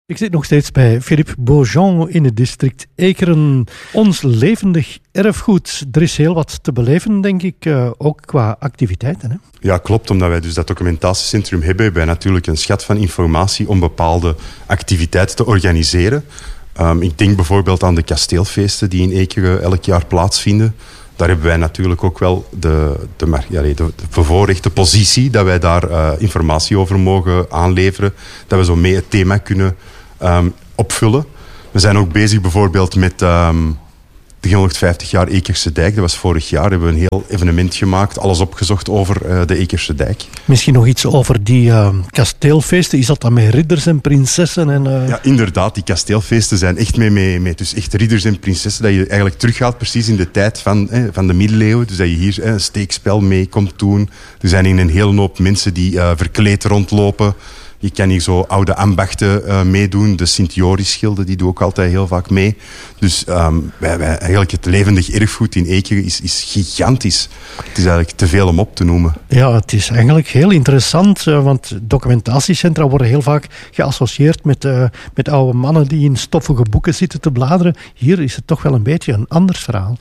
Ik zit nog steeds bij Philippe Beaujean in het district Ekeren. Ons levendig erfgoed. Er is heel wat te beleven, denk ik, ook qua activiteiten. Hè? Ja, klopt. Omdat wij dus dat documentatiecentrum hebben wij natuurlijk een schat van informatie om bepaalde activiteiten te organiseren. Ik denk bijvoorbeeld aan de kasteelfeesten die in Ekeren elk jaar plaatsvinden. Daar hebben wij natuurlijk ook wel de bevoorrechte positie dat wij daar informatie over mogen aanleveren. Dat we zo mee het thema kunnen opvullen. We zijn ook bezig bijvoorbeeld met de 350 jaar Ekerse Dijk. Dat was vorig jaar. Hebben we een heel evenement gemaakt. Alles opgezocht over de Ekerse Dijk. Misschien nog iets over die kasteelfeesten. Is dat dan met ridders en prinsessen? Ja, inderdaad. Die kasteelfeesten zijn echt met dus echt ridders en prinsessen. Dat je eigenlijk teruggaat precies in de tijd van de middeleeuwen. Dus dat je hier een steekspel mee komt doen. Er zijn een hele hoop mensen die verkleed rondlopen. Je kan hier zo oude ambachten meedoen. De Sint-Joris-schilden, die doen ook altijd heel vaak mee. Dus eigenlijk het levendig erfgoed in Ekeren is gigantisch. Het is eigenlijk te veel om op te noemen. Ja, het is eigenlijk heel interessant, want documentatiecentra worden heel vaak geassocieerd met oude mannen die in stoffige boeken zitten te bladeren. Hier is het toch wel een beetje een ander verhaal.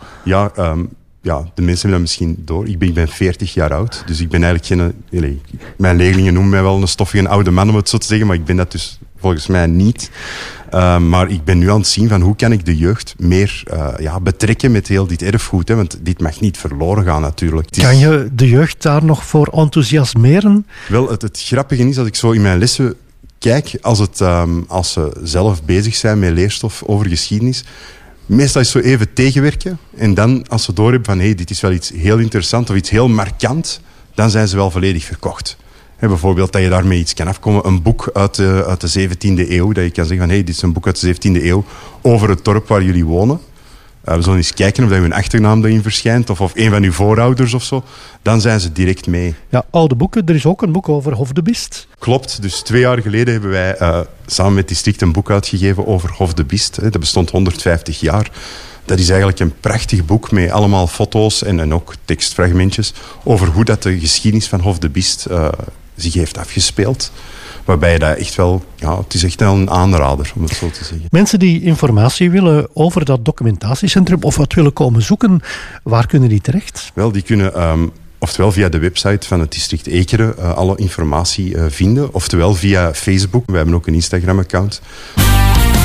Ja, de mensen hebben dat misschien door. Ik ben 40 jaar oud, dus ik ben eigenlijk mijn leerlingen noemen mij wel een stoffige oude man, om het zo te zeggen, maar ik ben dat dus volgens mij niet. Maar ik ben nu aan het zien van hoe kan ik de jeugd meer betrekken met heel dit erfgoed. Hè? Want dit mag niet verloren gaan natuurlijk. Kan je de jeugd daar nog voor enthousiasmeren? Wel, het grappige is dat ik zo in mijn lessen kijk, als ze zelf bezig zijn met leerstof over geschiedenis. Meestal is het zo even tegenwerken. En dan, als ze doorhebben van dit is wel iets heel interessant of iets heel markant, dan zijn ze wel volledig verkocht. Bijvoorbeeld dat je daarmee iets kan afkomen. Een boek uit de 17e eeuw. Dat je kan zeggen van dit is een boek uit de 17e eeuw over het dorp waar jullie wonen. We zullen eens kijken of hun achternaam erin verschijnt. Of een van uw voorouders of zo. Dan zijn ze direct mee. Ja, oude boeken. Er is ook een boek over Hof de Bist. Klopt. Dus 2 jaar geleden hebben wij samen met het district een boek uitgegeven over Hof de Bist. Dat bestond 150 jaar. Dat is eigenlijk een prachtig boek met allemaal foto's en ook tekstfragmentjes over hoe dat de geschiedenis van Hof de Bist zich heeft afgespeeld. Waarbij dat echt wel, het is echt wel een aanrader, om het zo te zeggen. Mensen die informatie willen over dat documentatiecentrum of wat willen komen zoeken, waar kunnen die terecht? Wel, die kunnen oftewel via de website van het district Ekeren alle informatie vinden. Oftewel via Facebook. We hebben ook een Instagram-account.